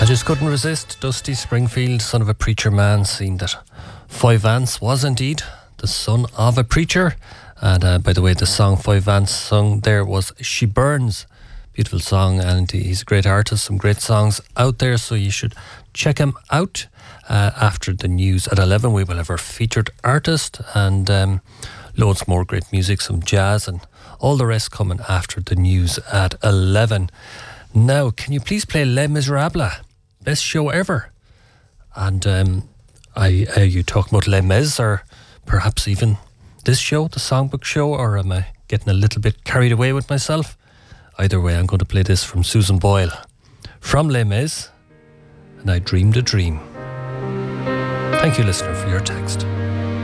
I just couldn't resist Dusty Springfield, son of a preacher man, seeing that Foy Vance was indeed the son of a preacher. And by the way, the song Foy Vance sung there was She Burns. Beautiful song, and he's a great artist, some great songs out there, so you should check him out. After the news at 11, we will have our featured artist and loads more great music, some jazz and all the rest coming after the news at 11. Now, can you please play Les Miserables? Best show ever. And are you talking about Les Mis, or perhaps even this show, the Songbook Show, or am I getting a little bit carried away with myself? Either way, I'm going to play this from Susan Boyle, from Les Mis, and I Dreamed a Dream. Thank you, listener, for your text.